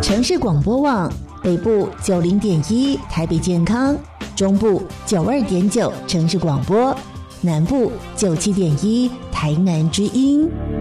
城市广播网北部90.1台北健康，中部92.9城市广播，南部97.1台南之音。